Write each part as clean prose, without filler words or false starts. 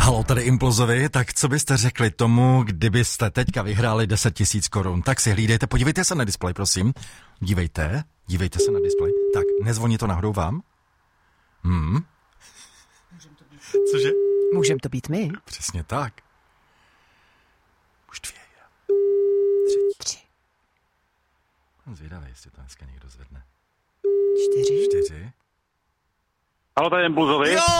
Halo, tady Impulzovi, tak co byste řekli tomu, kdybyste teďka vyhráli 10 000 korun? Tak si hlídejte, podívejte se na displej, prosím. Dívejte se na displej. Tak, nezvoní to náhodou vám? Cože? Můžem to být my. Přesně tak. Už 2 je. 3. Zvědavý, jestli to dneska někdo zvedne. 4. Halo, tady Impulzovi. Jo!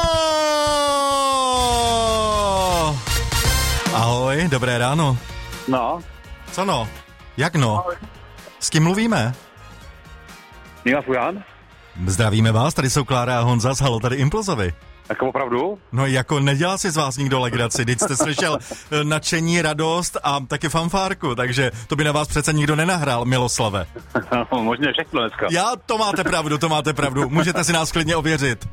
Ahoj, dobré ráno. No. Co no? Jak no? S kým mluvíme? Nina Fujan. Zdravíme vás, tady jsou Klára a Honza z Halo, tady Impulzovi. Jako opravdu? No jako nedělá si z vás nikdo legraci, teď jste slyšel nadšení, radost a taky fanfárku, takže to by na vás přece nikdo nenahrál, Miloslave. Možná všechno dneska. Já, to máte pravdu, můžete si nás klidně ověřit.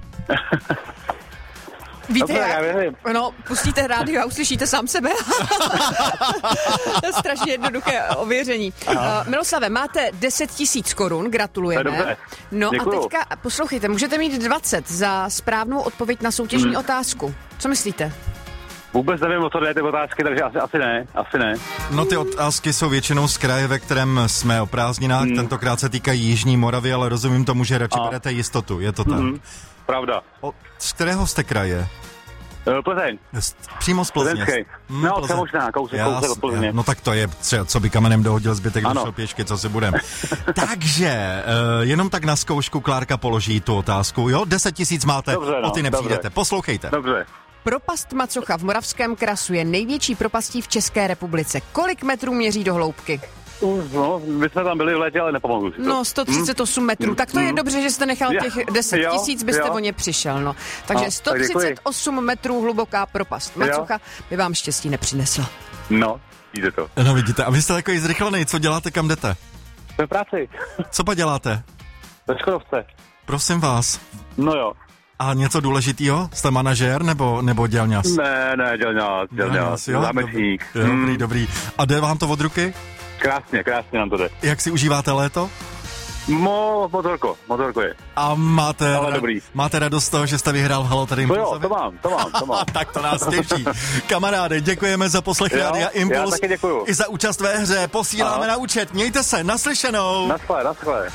Víte, no, pustíte rádio a uslyšíte sám sebe. To je strašně jednoduché ověření. Miloslave, máte 10 000 korun, gratulujeme. No děkuju. A teďka, poslouchejte, můžete mít 20 za správnou odpověď na soutěžní otázku. Co myslíte? Vůbec nevím, o co jde ty otázky, takže asi ne. No ty otázky jsou většinou z kraje, ve kterém jsme o prázdninách, tentokrát se týkají Jižní Moravy, ale rozumím tomu, že radši berete jistotu, je to tak? Pravda. Z kterého jste kraje? Plzeň. Přímo z Plzně. No, to možná, kousek od Plzně. No tak to je třeba, co by kamenem dohodil zbytek, došel pěšky, co si budem. Takže, jenom tak na zkoušku Klárka položí tu otázku, jo? 10 000 máte, dobře, o ty nepřijdete. Dobře. Poslouchejte. Dobře. Propast Macocha v Moravském krasu je největší propastí v České republice. Kolik metrů měří do hloubky? No, my jsme tam byli v létě, ale nepamatuju si to. No, 138 metrů. Tak to je dobře, že jste nechal těch 10 000, byste o ně přišel, no. Takže 138 metrů hluboká propast. Macocha by vám štěstí nepřinesla. No, jde to. No vidíte, a vy jste takový zrychlený, co děláte, kam jdete? Ve práci. Co pa děláte? Ve Škodovce. Prosím vás. No jo. A něco důležitýho? Jste manažér nebo dělňas? Ne, dělňas, zámečník. Dobrý. A jde vám to od ruky? Krásně nám to jde. Jak si užíváte léto? Motorko je. A máte radost z toho, že jste vyhrál v Halo tady Impulzovi? To mám. Tak to nás těší. Kamaráde, děkujeme za poslech Rádia Impuls. Já taky děkuju. I za účast ve hře. Posíláme na účet. Mějte se, naslyšenou. Naschle.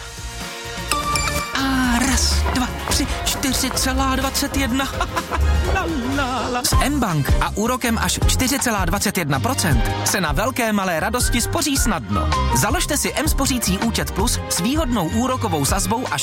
A 1, 2, 3, 4,21. S mBank a úrokem až 4,21% se na velké malé radosti spoří snadno. Založte si mSpořící účet Plus s výhodnou úrokovou sazbou až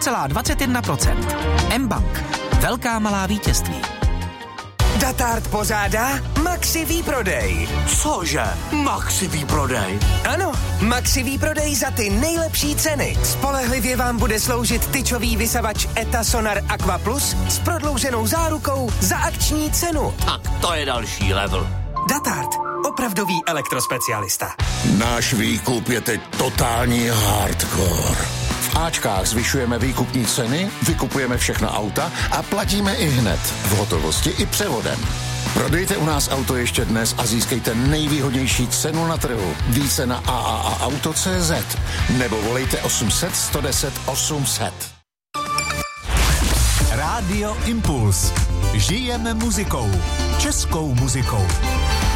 4,21%. mBank. Velká malá vítězství. Datart pořádá Maxi výprodej. Cože? Maxi výprodej? Ano, Maxi výprodej za ty nejlepší ceny. Spolehlivě vám bude sloužit tyčový vysavač ETA Sonar Aqua Plus s prodlouženou zárukou za akční cenu. Tak to je další level. Datart. Opravdový elektrospecialista. Náš výkup je teď totální hardcore. V Ačkách zvyšujeme výkupní ceny, vykupujeme všechna auta a platíme i hned, v hotovosti i převodem. Prodejte u nás auto ještě dnes a získejte nejvýhodnější cenu na trhu. Více na AAAauto.cz nebo volejte 800 110 800. Rádio Impuls. Žijeme muzikou. Českou muzikou.